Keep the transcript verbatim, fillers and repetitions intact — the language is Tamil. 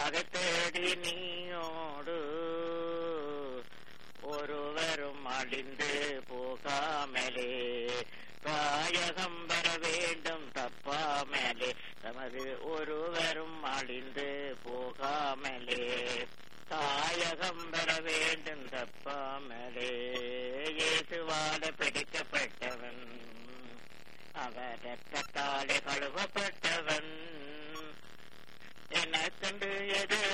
அதை தேடி நீயோடு ஒருவரும் அழிந்து போகாமலே தாயகம் பெற வேண்டும் தப்பாமலே தமது ஒருவரும் அழிந்து போகாமலே தாயகம் பெற வேண்டும் தப்பாமலே இயேசுவால பிடிக்கப்பட்டவன் அவர் ரத்தத்தாலே கழுவப்பட்டவன் எனக்கென்று எது